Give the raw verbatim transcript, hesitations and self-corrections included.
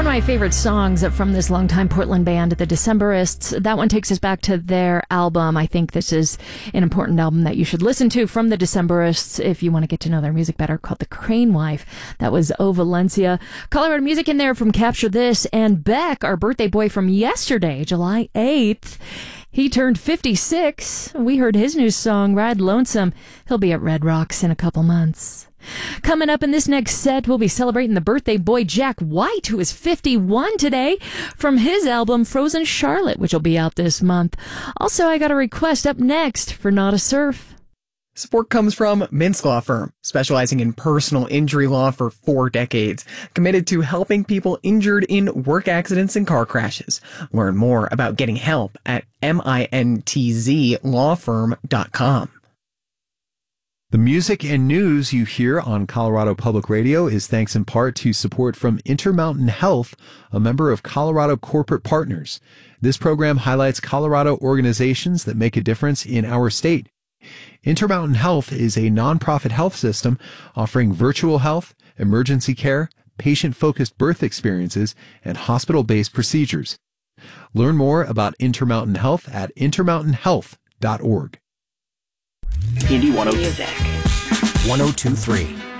One of my favorite songs from this longtime Portland band, the Decemberists. That one takes us back to their album. I think this is an important album that you should listen to from the Decemberists if you want to get to know their music better, called The Crane Wife. That was O Valencia. Colorado music in there from Capture This. And Beck, our birthday boy from yesterday, July eighth. He turned fifty-six. We heard his new song, Ride Lonesome. He'll be at Red Rocks in a couple months. Coming up in this next set, we'll be celebrating the birthday boy Jack White, who is fifty-one today, from his album Frozen Charlotte, which will be out this month. Also, I got a request up next for Not a Surf. Support comes from Mintz Law Firm, specializing in personal injury law for four decades, committed to helping people injured in work accidents and car crashes. Learn more about getting help at mintz law firm dot com. The music and news you hear on Colorado Public Radio is thanks in part to support from Intermountain Health, a member of Colorado Corporate Partners. This program highlights Colorado organizations that make a difference in our state. Intermountain Health is a nonprofit health system offering virtual health, emergency care, patient-focused birth experiences, and hospital-based procedures. Learn more about Intermountain Health at intermountain health dot org. Indy one oh two three.